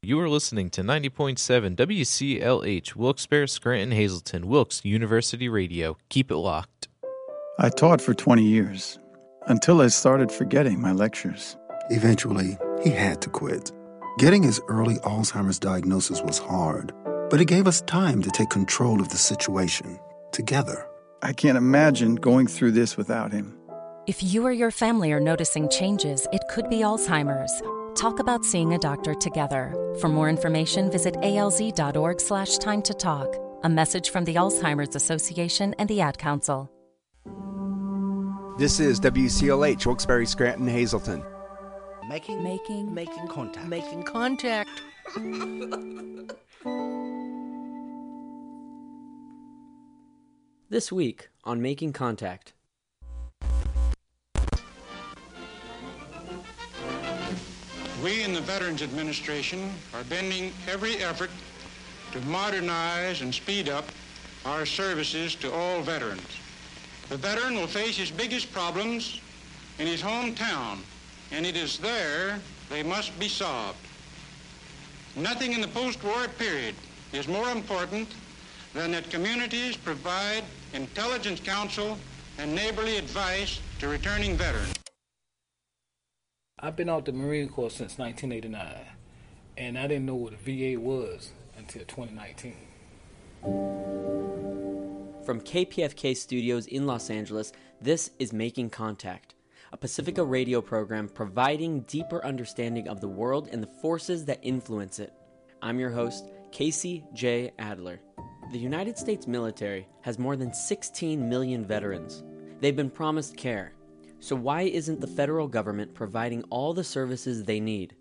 You are listening to 90.7 WCLH, Wilkes-Barre, Scranton, Hazleton, Wilkes University Radio. Keep it locked. I taught for 20 years, until I started forgetting my lectures. Eventually, he had to quit. Getting his early Alzheimer's diagnosis was hard, but it gave us time to take control of the situation, together. I can't imagine going through this without him. If you or your family are noticing changes, it could be Alzheimer's. Talk about seeing a doctor together. For more information, visit alz.org/time to talk. A message from the Alzheimer's Association and the Ad Council. This is WCLH, Wilkes-Barre, Scranton, Hazleton. Making contact. Making contact. This week on Making Contact. We in the Veterans Administration are bending every effort to modernize and speed up our services to all veterans. The veteran will face his biggest problems in his hometown, and it is there they must be solved. Nothing in the post-war period is more important than that communities provide intelligence counsel and neighborly advice to returning veterans. I've been out the Marine Corps since 1989, and I didn't know what a VA was until 2019. From KPFK Studios in Los Angeles, this is Making Contact, a Pacifica radio program providing deeper understanding of the world and the forces that influence it. I'm your host, Casey J. Adler. The United States military has more than 16 million veterans. They've been promised care. So why isn't the federal government providing all the services they need?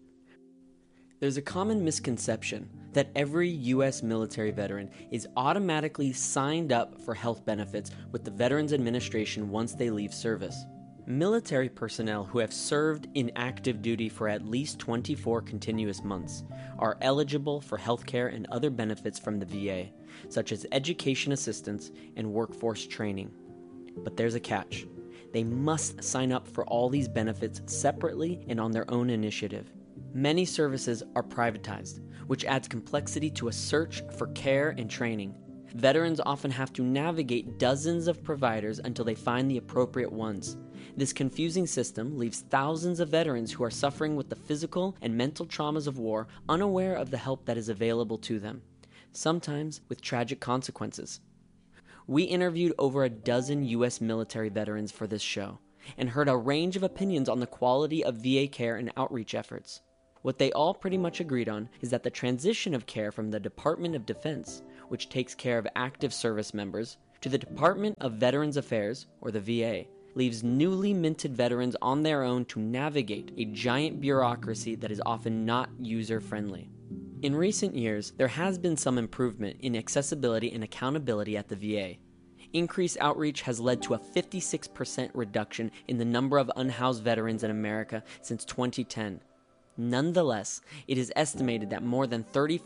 There's a common misconception that every U.S. military veteran is automatically signed up for health benefits with the Veterans Administration once they leave service. Military personnel who have served in active duty for at least 24 continuous months are eligible for health care and other benefits from the VA, such as education assistance and workforce training. But there's a catch. They must sign up for all these benefits separately and on their own initiative. Many services are privatized, which adds complexity to a search for care and training. Veterans often have to navigate dozens of providers until they find the appropriate ones. This confusing system leaves thousands of veterans who are suffering with the physical and mental traumas of war unaware of the help that is available to them, sometimes with tragic consequences. We interviewed over a dozen U.S. military veterans for this show and heard a range of opinions on the quality of VA care and outreach efforts. What they all pretty much agreed on is that the transition of care from the Department of Defense, which takes care of active service members, to the Department of Veterans Affairs, or the VA, leaves newly minted veterans on their own to navigate a giant bureaucracy that is often not user-friendly. In recent years, there has been some improvement in accessibility and accountability at the VA. Increased outreach has led to a 56% reduction in the number of unhoused veterans in America since 2010. Nonetheless, it is estimated that more than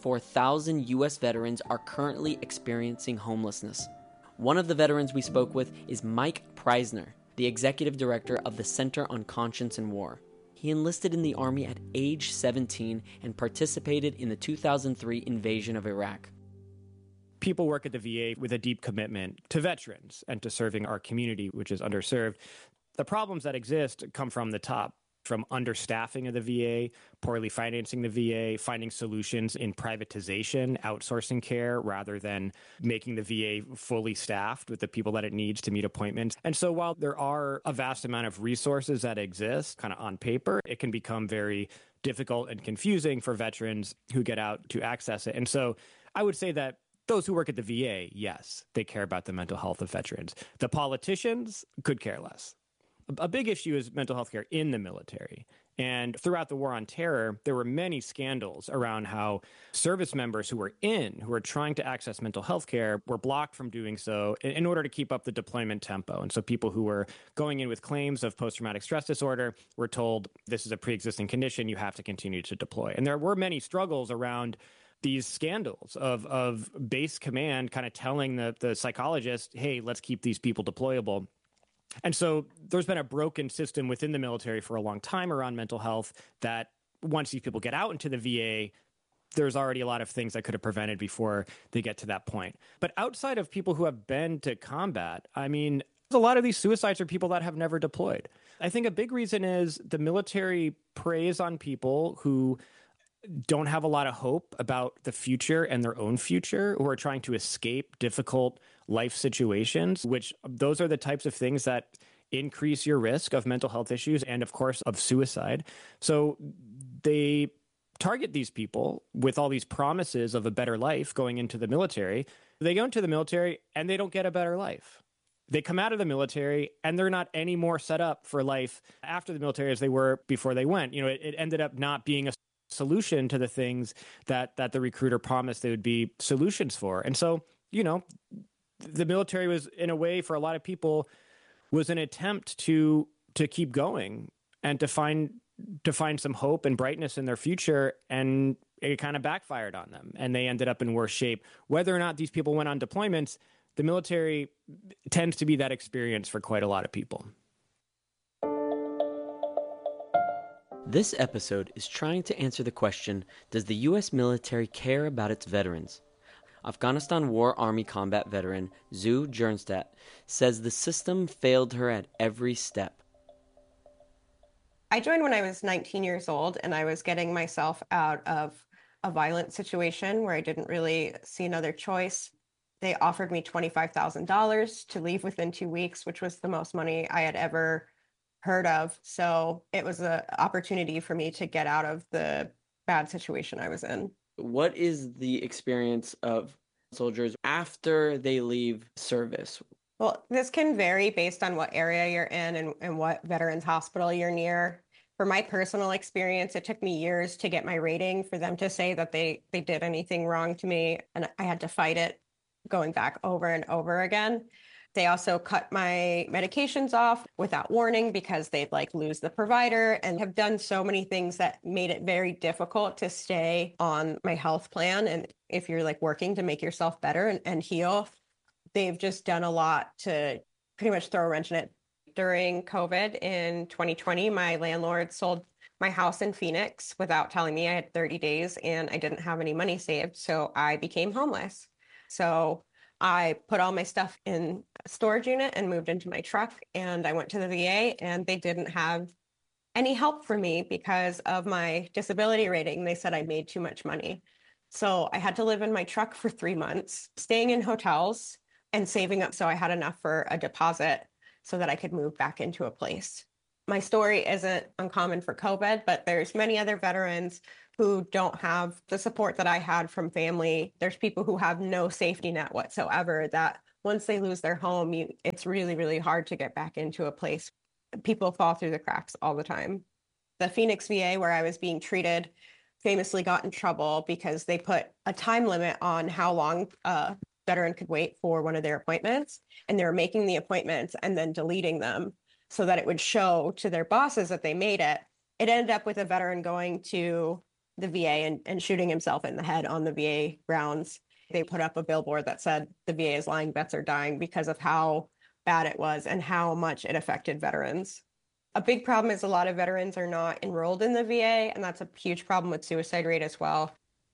34,000 U.S. veterans are currently experiencing homelessness. One of the veterans we spoke with is Mike Preisner, the executive director of the Center on Conscience and War. He enlisted in the Army at age 17 and participated in the 2003 invasion of Iraq. People work at the VA with a deep commitment to veterans and to serving our community, which is underserved. The problems that exist come from the top, from understaffing of the VA, poorly financing the VA, finding solutions in privatization, outsourcing care, rather than making the VA fully staffed with the people that it needs to meet appointments. And so while there are a vast amount of resources that exist kind of on paper, it can become very difficult and confusing for veterans who get out to access it. And so I would say that those who work at the VA, yes, they care about the mental health of veterans. The politicians could care less. A big issue is mental health care in the military. And throughout the War on Terror, there were many scandals around how service members who were trying to access mental health care were blocked from doing so in order to keep up the deployment tempo. And so people who were going in with claims of post-traumatic stress disorder were told, this is a pre-existing condition, you have to continue to deploy. And there were many struggles around these scandals of base command kind of telling the psychologist, hey, let's keep these people deployable. And so there's been a broken system within the military for a long time around mental health that once these people get out into the VA, there's already a lot of things that could have prevented before they get to that point. But outside of people who have been to combat, I mean, a lot of these suicides are people that have never deployed. I think a big reason is the military preys on people who don't have a lot of hope about the future and their own future, who are trying to escape difficult life situations, which those are the types of things that increase your risk of mental health issues and, of course, of suicide. So they target these people with all these promises of a better life going into the military. They go into the military and they don't get a better life. They come out of the military and they're not any more set up for life after the military as they were before they went. You know, it ended up not being a solution to the things that the recruiter promised they would be solutions for. And so, you know, the military was, in a way, for a lot of people, was an attempt to keep going and to find some hope and brightness in their future, and it kind of backfired on them, and they ended up in worse shape. Whether or not these people went on deployments, the military tends to be that experience for quite a lot of people. This episode is trying to answer the question, does the U.S. military care about its veterans? Afghanistan War Army combat veteran Zu Jernstadt says the system failed her at every step. I joined when I was 19 years old, and I was getting myself out of a violent situation where I didn't really see another choice. They offered me $25,000 to leave within 2 weeks, which was the most money I had ever heard of. So it was an opportunity for me to get out of the bad situation I was in. What is the experience of soldiers after they leave service? Well, this can vary based on what area you're in and what veterans hospital you're near. For my personal experience, it took me years to get my rating for them to say that they did anything wrong to me, and I had to fight it going back over and over again. They also cut my medications off without warning because they'd lose the provider, and have done so many things that made it very difficult to stay on my health plan. And if you're working to make yourself better and heal, they've just done a lot to pretty much throw a wrench in it. During COVID in 2020, my landlord sold my house in Phoenix without telling me. I had 30 days and I didn't have any money saved, so I became homeless. So I put all my stuff in a storage unit and moved into my truck, and I went to the VA, and they didn't have any help for me because of my disability rating. They said I made too much money. So I had to live in my truck for 3 months, staying in hotels and saving up so I had enough for a deposit so that I could move back into a place. My story isn't uncommon for COVID, but there's many other veterans who don't have the support that I had from family. There's people who have no safety net whatsoever, that once they lose their home, it's really, really hard to get back into a place. People fall through the cracks all the time. The Phoenix VA, where I was being treated, famously got in trouble because they put a time limit on how long a veteran could wait for one of their appointments, and they were making the appointments and then deleting them so that it would show to their bosses that they made it. It ended up with a veteran going to the VA and shooting himself in the head on the VA grounds. They put up a billboard that said the VA is lying, vets are dying, because of how bad it was and how much it affected veterans. A big problem is a lot of veterans are not enrolled in the VA, and that's a huge problem with suicide rate as well.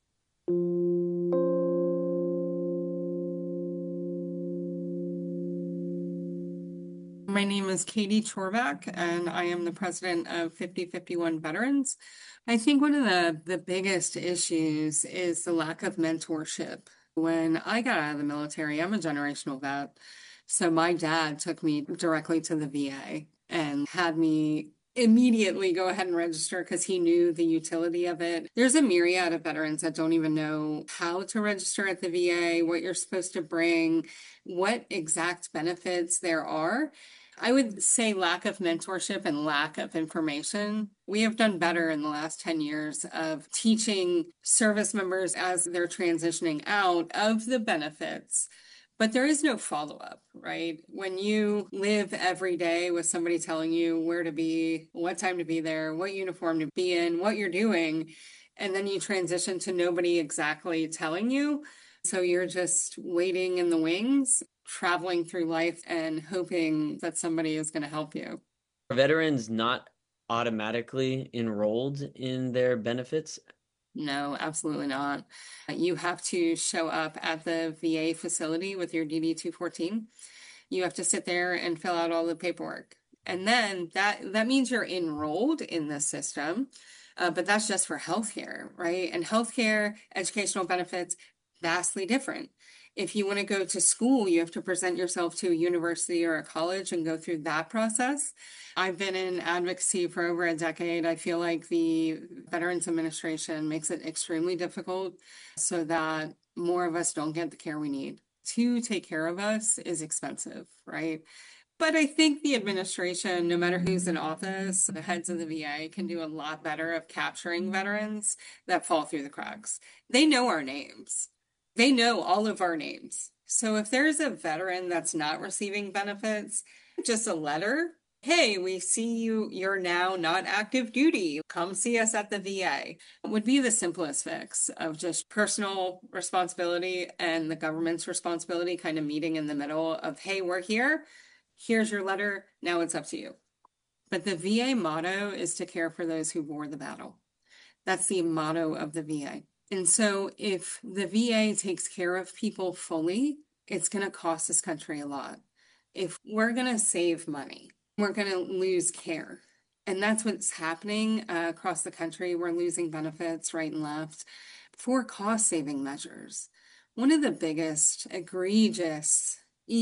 My name is Katie Chorback, and I am the president of 5051 Veterans. I think one of the biggest issues is the lack of mentorship. When I got out of the military, I'm a generational vet. So my dad took me directly to the VA and had me immediately go ahead and register because he knew the utility of it. There's a myriad of veterans that don't even know how to register at the VA, what you're supposed to bring, what exact benefits there are. I would say lack of mentorship and lack of information. We have done better in the last 10 years of teaching service members as they're transitioning out of the benefits. But there is no follow-up, right? When you live every day with somebody telling you where to be, what time to be there, what uniform to be in, what you're doing, and then you transition to nobody exactly telling you. So you're just waiting in the wings, traveling through life and hoping that somebody is going to help you. Are veterans not automatically enrolled in their benefits? No, absolutely not. You have to show up at the VA facility with your DD-214. You have to sit there and fill out all the paperwork. And then that means you're enrolled in the system, but that's just for healthcare, right? And healthcare, educational benefits, vastly different. If you want to go to school, you have to present yourself to a university or a college and go through that process. I've been in advocacy for over a decade. I feel like the Veterans Administration makes it extremely difficult so that more of us don't get the care we need. To take care of us is expensive, right? But I think the administration, no matter who's in office, the heads of the VA can do a lot better of capturing veterans that fall through the cracks. They know our names. They know all of our names. So if there's a veteran that's not receiving benefits, just a letter, hey, we see you're now not active duty. Come see us at the VA would be the simplest fix of just personal responsibility and the government's responsibility kind of meeting in the middle of, hey, we're here. Here's your letter. Now it's up to you. But the VA motto is to care for those who bore the battle. That's the motto of the VA. And so if the VA takes care of people fully, it's going to cost this country a lot. If we're going to save money, we're going to lose care. And that's what's happening across the country. We're losing benefits right and left for cost-saving measures. One of the biggest egregious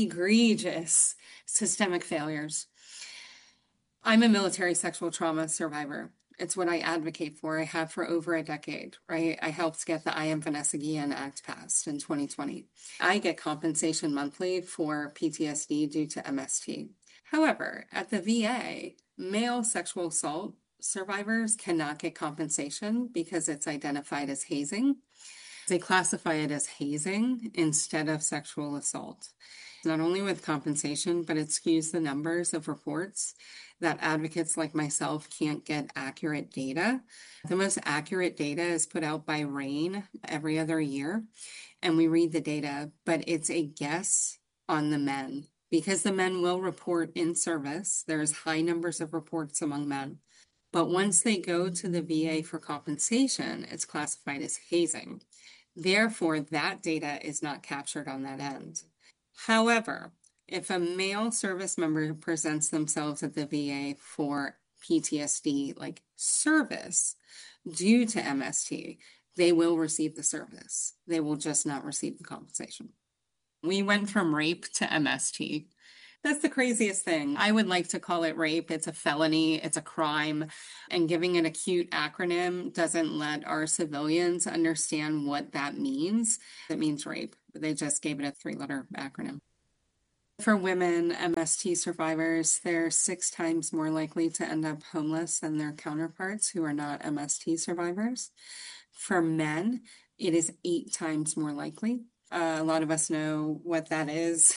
systemic failures. I'm a military sexual trauma survivor. It's what I advocate for. I have for over a decade, right? I helped get the I Am Vanessa Guillen Act passed in 2020. I get compensation monthly for PTSD due to MST. However, at the VA, male sexual assault survivors cannot get compensation because it's identified as hazing. They classify it as hazing instead of sexual assault. Not only with compensation, but it skews the numbers of reports that advocates like myself can't get accurate data. The most accurate data is put out by RAINN every other year, and we read the data, but it's a guess on the men because the men will report in service. There's high numbers of reports among men. But once they go to the VA for compensation, it's classified as hazing. Therefore, that data is not captured on that end. However, if a male service member presents themselves at the VA for PTSD, like service, due to MST, they will receive the service. They will just not receive the compensation. We went from rape to MST. That's the craziest thing. I would like to call it rape. It's a felony. It's a crime. And giving an acute acronym doesn't let our civilians understand what that means. It means rape. They just gave it a 3-letter acronym. For women, MST survivors, they're 6 times more likely to end up homeless than their counterparts who are not MST survivors. For men, it is 8 times more likely. A lot of us know what that is.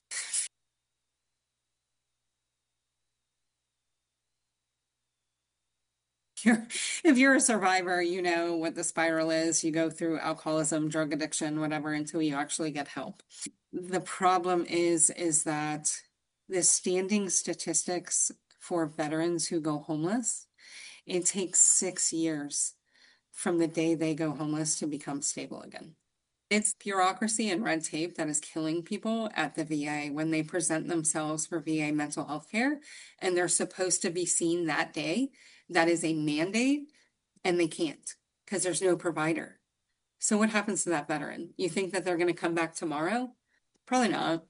If you're a survivor, you know what the spiral is. You go through alcoholism, drug addiction, whatever, until you actually get help. The problem is that the standing statistics for veterans who go homeless, it takes 6 years from the day they go homeless to become stable again. It's bureaucracy and red tape that is killing people at the VA when they present themselves for VA mental health care and they're supposed to be seen that day. That is a mandate, and they can't because there's no provider. So what happens to that veteran? You think that they're going to come back tomorrow? Probably not.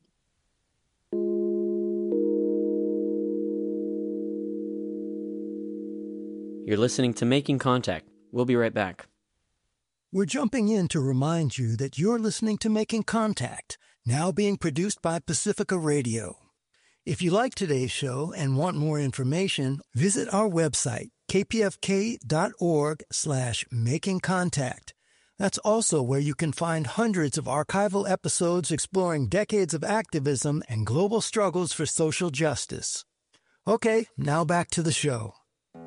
You're listening to Making Contact. We'll be right back. We're jumping in to remind you that you're listening to Making Contact, now being produced by Pacifica Radio. If you like today's show and want more information, visit our website, kpfk.org/makingcontact. That's also where you can find hundreds of archival episodes exploring decades of activism and global struggles for social justice. Okay, now back to the show.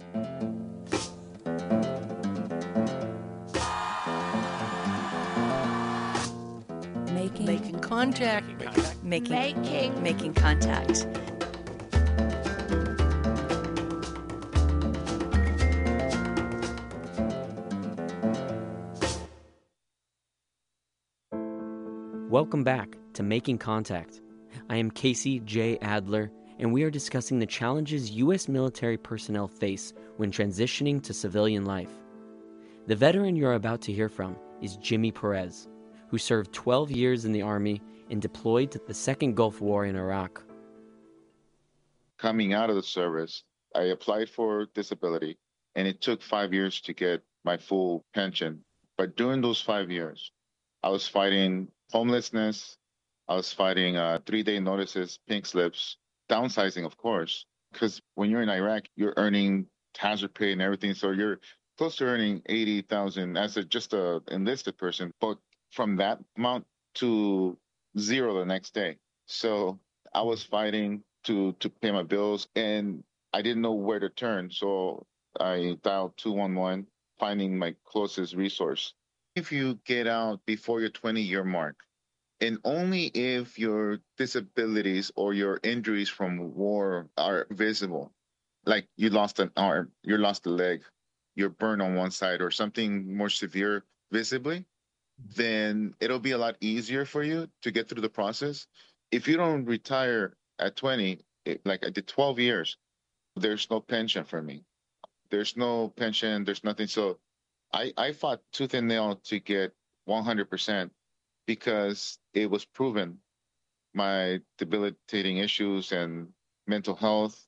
Making contact. Making contact. Welcome back to Making Contact. I am Casey J. Adler, and we are discussing the challenges U.S. military personnel face when transitioning to civilian life. The veteran you're about to hear from is Jimmy Perez, who served 12 years in the Army and deployed to the Second Gulf War in Iraq. Coming out of the service, I applied for disability, and it took 5 years to get my full pension. But during those 5 years, I was fighting homelessness. I was fighting 3-day notices, pink slips, downsizing, of course, because when you're in Iraq, you're earning hazard pay and everything. So you're close to earning $80,000 as just a enlisted person, but from that amount to zero the next day. So I was fighting to pay my bills, and I didn't know where to turn. So I dialed 211, finding my closest resource. If you get out before your 20-year mark, and only if your disabilities or your injuries from war are visible, like you lost an arm, you lost a leg, you're burned on one side, or something more severe visibly, then it'll be a lot easier for you to get through the process. If you don't retire at 20, like I did 12 years, there's no pension for me. There's no pension, there's nothing. So I fought tooth and nail to get 100% because it was proven my debilitating issues and mental health,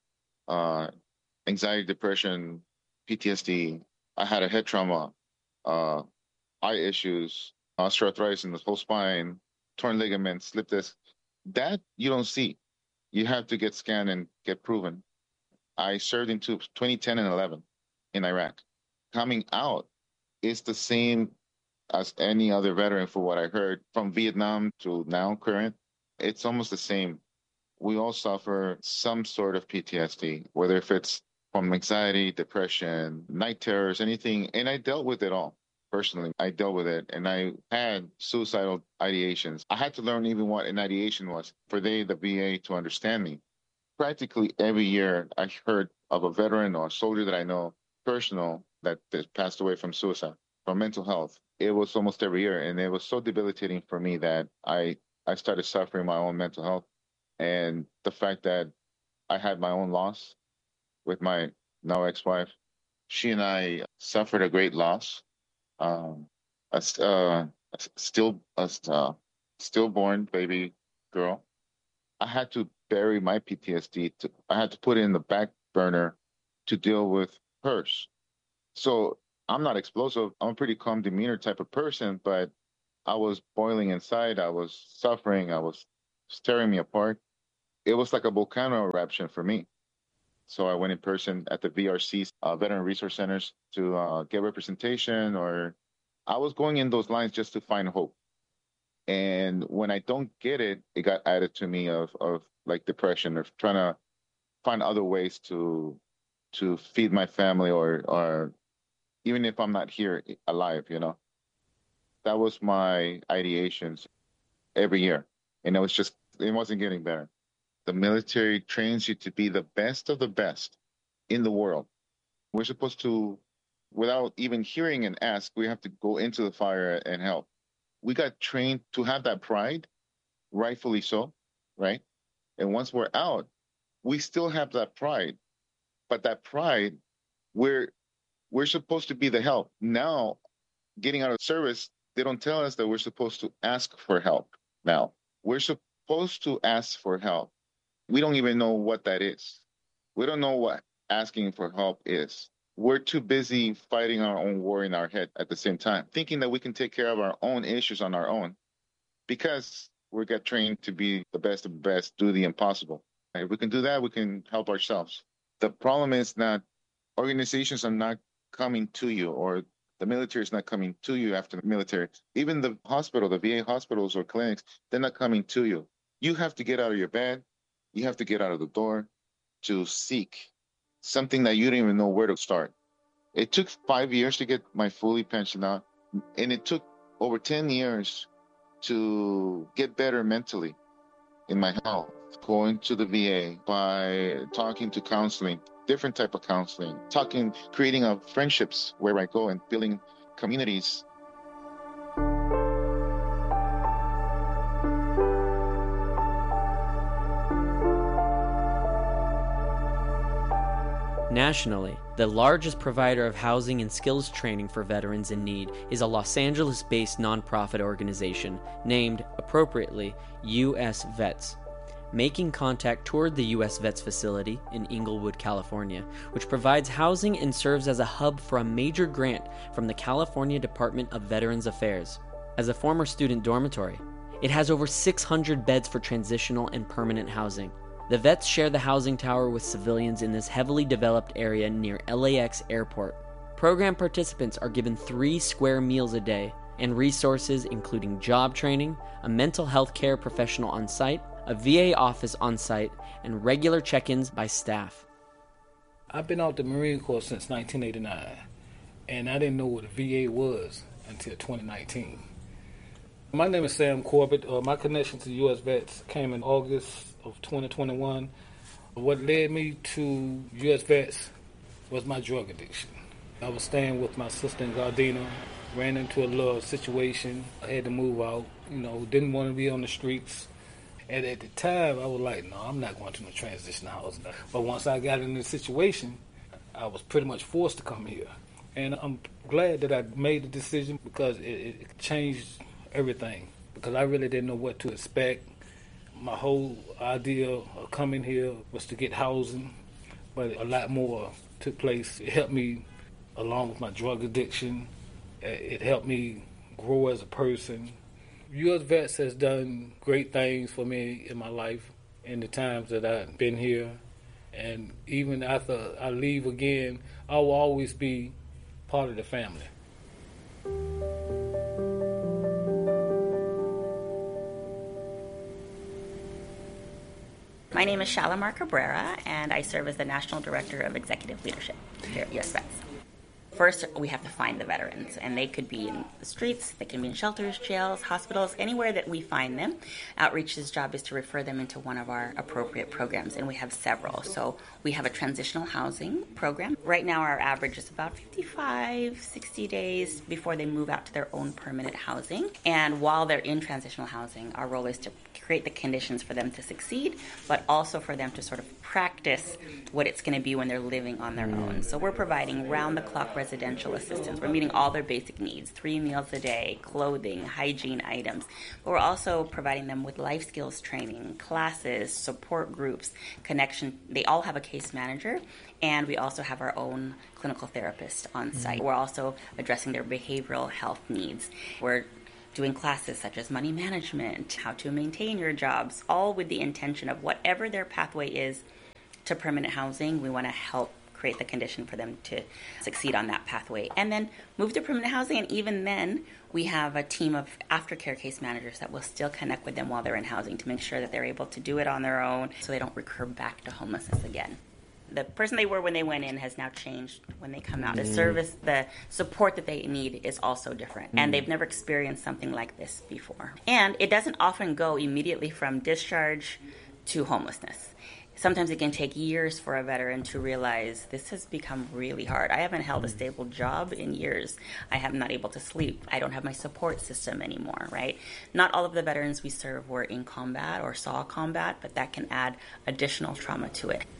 anxiety, depression, PTSD. I had a head trauma, eye issues, osteoarthritis in the whole spine, torn ligaments, slip disc. That you don't see. You have to get scanned and get proven. I served in 2010 and 11 in Iraq. Coming out is the same as any other veteran, for what I heard, from Vietnam to now current. It's almost the same. We all suffer some sort of PTSD, whether if it's from anxiety, depression, night terrors, anything. And I dealt with it all. Personally, I dealt with it, and I had suicidal ideations. I had to learn even what an ideation was for the VA to understand me. Practically every year, I heard of a veteran or a soldier that I know, personal, that passed away from suicide, from mental health. It was almost every year, and it was so debilitating for me that I started suffering my own mental health. And the fact that I had my own loss with my now ex-wife, she and I suffered a great loss. A stillborn baby girl. I had to bury my PTSD. I had to put it in the back burner to deal with hers. So I'm not explosive. I'm a pretty calm demeanor type of person, but I was boiling inside. I was suffering. I was tearing me apart. It was like a volcano eruption for me. So I went in person at the VRCs, Veteran Resource Centers, to get representation, or I was going in those lines just to find hope. And when I don't get it, it got added to me of like depression, of trying to find other ways to feed my family, or even if I'm not here alive, you know. That was my ideations every year. And it wasn't getting better. The military trains you to be the best of the best in the world. We're supposed to, without even hearing an ask, we have to go into the fire and help. We got trained to have that pride, rightfully so, right? And once we're out, we still have that pride. But that pride, we're supposed to be the help. Now, getting out of service, they don't tell us that we're supposed to ask for help now. We're supposed to ask for help. We don't even know what that is. We don't know what asking for help is. We're too busy fighting our own war in our head at the same time, thinking that we can take care of our own issues on our own, because we get trained to be the best of the best, do the impossible. If we can do that, we can help ourselves. The problem is that organizations are not coming to you, or the military is not coming to you after the military. Even the hospital, the VA hospitals or clinics, they're not coming to you. You have to get out of your bed. You have to get out of the door to seek something that you don't even know where to start. It took 5 years to get my fully pension out, and it took over 10 years to get better mentally in my health, going to the VA, by talking to counseling, different type of counseling, creating friendships where I go and building communities. Nationally, the largest provider of housing and skills training for veterans in need is a Los Angeles-based nonprofit organization named, appropriately, U.S. Vets. Making Contact toured the U.S. Vets facility in Inglewood, California, which provides housing and serves as a hub for a major grant from the California Department of Veterans Affairs. As a former student dormitory, it has over 600 beds for transitional and permanent housing. The Vets share the housing tower with civilians in this heavily developed area near LAX Airport. Program participants are given 3 square meals a day and resources including job training, a mental health care professional on site, a VA office on site, and regular check-ins by staff. I've been out the Marine Corps since 1989, and I didn't know what a VA was until 2019. My name is Sam Corbett. My connection to U.S. Vets came in August of 2021. What led me to U.S. Vets was my drug addiction. I was staying with my sister in Gardena, ran into a little situation. I had to move out, didn't want to be on the streets. And at the time, I was like, no, I'm not going to no transitional housing. But once I got in the situation, I was pretty much forced to come here. And I'm glad that I made the decision because it changed everything. Because I really didn't know what to expect. My whole idea of coming here was to get housing, but a lot more took place. It helped me along with my drug addiction. It helped me grow as a person. U.S. Vets has done great things for me in my life in the times that I've been here. And even after I leave again, I will always be part of the family. My name is Shalimar Cabrera, and I serve as the National Director of Executive Leadership here at U.S. Vets. First, we have to find the veterans, and they could be in the streets, they can be in shelters, jails, hospitals, anywhere that we find them. Outreach's job is to refer them into one of our appropriate programs, and we have several. So we have a transitional housing program. Right now, our average is about 55, 60 days before they move out to their own permanent housing. And while they're in transitional housing, our role is to create the conditions for them to succeed, but also for them to sort of practice what it's going to be when they're living on their own. So we're providing round-the-clock residential assistance. We're meeting all their basic needs, 3 meals a day, clothing, hygiene items. But we're also providing them with life skills training, classes, support groups, connection. They all have a case manager, and we also have our own clinical therapist on site. We're also addressing their behavioral health needs. We're doing classes such as money management, how to maintain your jobs, all with the intention of whatever their pathway is to permanent housing, we want to help create the condition for them to succeed on that pathway. And then move to permanent housing, and even then, we have a team of aftercare case managers that will still connect with them while they're in housing to make sure that they're able to do it on their own so they don't recur back to homelessness again. The person they were when they went in has now changed when they come out. The service, the support that they need is also different. And they've never experienced something like this before. And it doesn't often go immediately from discharge to homelessness. Sometimes it can take years for a veteran to realize this has become really hard. I haven't held a stable job in years. I am not able to sleep. I don't have my support system anymore, right? Not all of the veterans we serve were in combat or saw combat, but that can add additional trauma to it.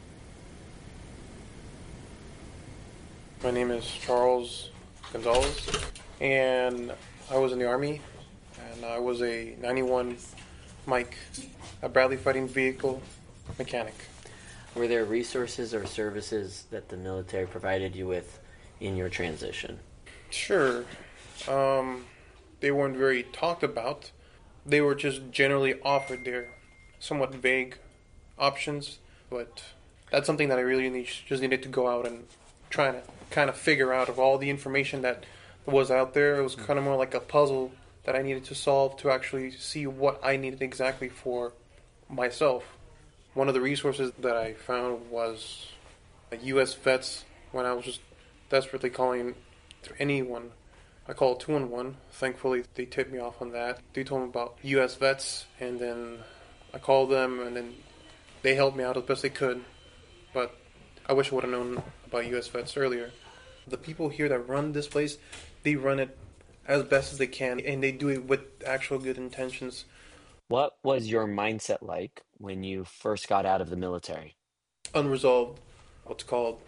My name is Charles Gonzalez, and I was in the Army, and I was a 91 Mike, a Bradley Fighting Vehicle mechanic. Were there resources or services that the military provided you with in your transition? Sure. They weren't very talked about. They were just generally offered. They're somewhat vague options, but that's something that I really just needed to go out and try to kind of figure out of all the information that was out there. It was kind of more like a puzzle that I needed to solve to actually see what I needed exactly for myself. One of the resources that I found was U.S. Vets. When I was just desperately calling anyone, I called 211. Thankfully, they tipped me off on that. They told me about U.S. Vets, and then I called them, and then they helped me out as best they could. But I wish I would have known about U.S. Vets earlier. The people here that run this place, they run it as best as they can, and they do it with actual good intentions. What was your mindset like when you first got out of the military? Unresolved, what's called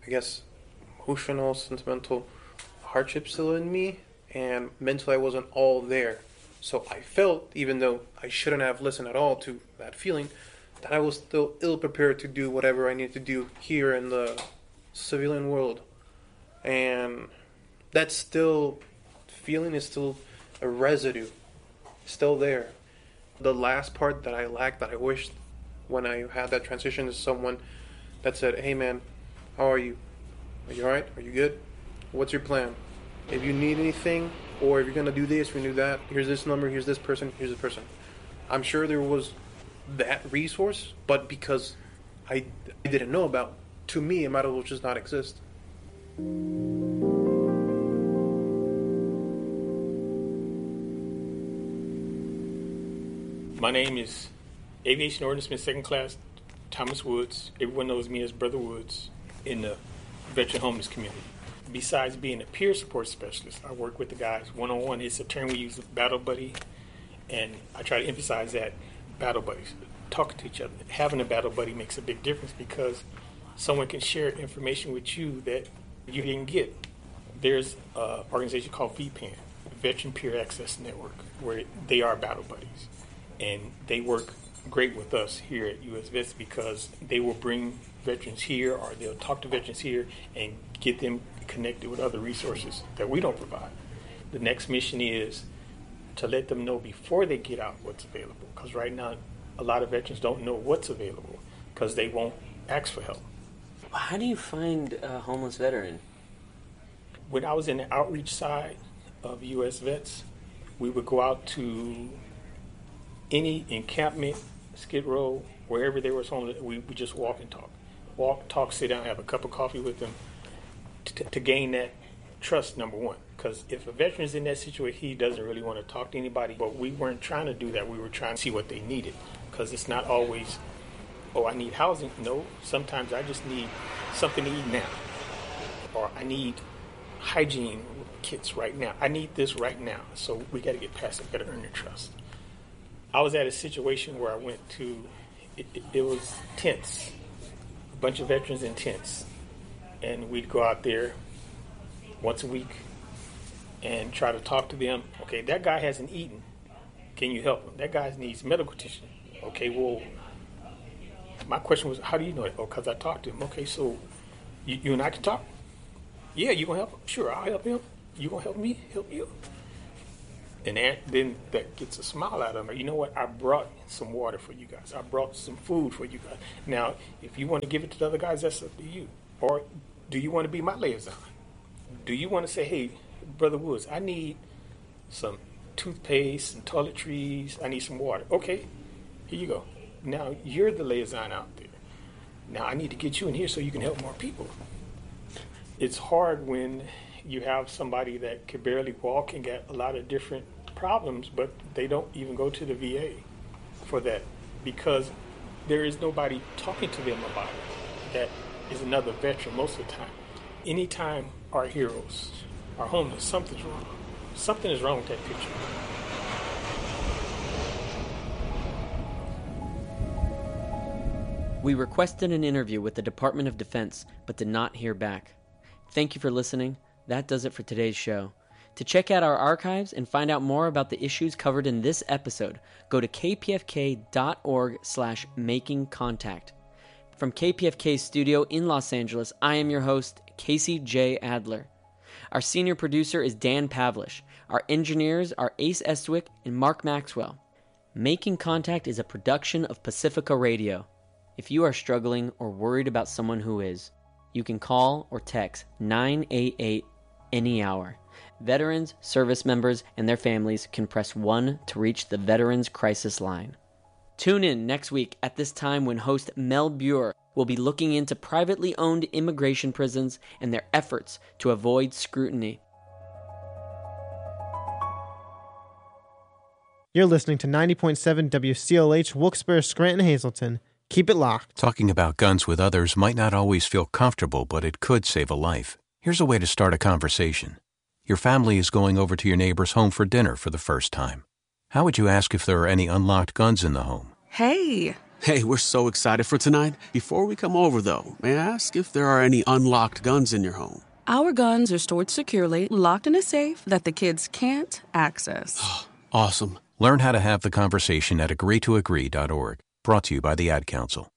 I guess, emotional, sentimental hardship still in me, and mentally I wasn't all there. So I felt, even though I shouldn't have listened at all to that feeling, that I was still ill-prepared to do whatever I needed to do here in the civilian world. And that feeling is still a residue, still there. The last part that I lacked, that I wished when I had that transition, is someone that said, hey man, how are you? Are you alright? Are you good? What's your plan? If you need anything, or if you're going to do this, you're going to do that, here's this number, here's this person, here's this person. I'm sure there was that resource, but because I didn't know about, to me, it might as well just not exist. My name is Aviation Ordnanceman Second Class Thomas Woods. Everyone knows me as Brother Woods in the veteran homeless community. Besides being a peer support specialist, I work with the guys one-on-one. It's a term we use, battle buddy, and I try to emphasize that battle buddies, talking to each other. Having a battle buddy makes a big difference because someone can share information with you that you didn't get. There's an organization called VPAN, Veteran Peer Access Network, where they are battle buddies. And they work great with us here at US Vets because they will bring veterans here, or they'll talk to veterans here and get them connected with other resources that we don't provide. The next mission is to let them know before they get out what's available, because right now a lot of veterans don't know what's available because they won't ask for help. How do you find a homeless veteran? When I was in the outreach side of US Vets, we would go out to any encampment, Skid Row, wherever there was homeless, we just walk and talk. Walk, talk, sit down, have a cup of coffee with them to gain that trust, number one. Because if a veteran is in that situation, he doesn't really want to talk to anybody. But we weren't trying to do that. We were trying to see what they needed. Because it's not always, oh, I need housing. No, sometimes I just need something to eat now. Or I need hygiene kits right now. I need this right now. So we got to get past it. Got to earn their trust. I was at a situation where I went to, it was tents, a bunch of veterans in tents. And we'd go out there once a week and try to talk to them. Okay, that guy hasn't eaten. Can you help him? That guy needs medical attention. Okay, well, my question was, how do you know that? Oh, because I talked to him. Okay, so you and I can talk? Yeah, you going to help him? Sure, I'll help him. You going to help me? Help you? And then that gets a smile out of them. You know what? I brought some water for you guys. I brought some food for you guys. Now, if you want to give it to the other guys, that's up to you. Or do you want to be my liaison? Do you want to say, hey, Brother Woods, I need some toothpaste, some toiletries, I need some water. Okay, here you go. Now you're the liaison out there. Now I need to get you in here so you can help more people. It's hard when you have somebody that can barely walk and got a lot of different problems, but they don't even go to the VA for that because there is nobody talking to them about it. That is another veteran most of the time. Anytime our heroes are homeless, something's wrong. Something is wrong with that picture. We requested an interview with the Department of Defense, but did not hear back. Thank you for listening. That does it for today's show. To check out our archives and find out more about the issues covered in this episode, go to kpfk.org/makingcontact. From KPFK's studio in Los Angeles, I am your host, Casey J. Adler. Our senior producer is Dan Pavlish. Our engineers are Ace Estwick and Mark Maxwell. Making Contact is a production of Pacifica Radio. If you are struggling or worried about someone who is, you can call or text 988 any hour. Veterans, service members, and their families can press 1 to reach the Veterans Crisis Line. Tune in next week at this time when host Mel Buer will be looking into privately owned immigration prisons and their efforts to avoid scrutiny. You're listening to 90.7 WCLH Wilkes-Barre Scranton Hazleton. Keep it locked. Talking about guns with others might not always feel comfortable, but it could save a life. Here's a way to start a conversation. Your family is going over to your neighbor's home for dinner for the first time. How would you ask if there are any unlocked guns in the home? Hey, Hey, we're so excited for tonight. Before we come over, though, may I ask if there are any unlocked guns in your home? Our guns are stored securely, locked in a safe that the kids can't access. Awesome. Learn how to have the conversation at agreetoagree.org. Brought to you by the Ad Council.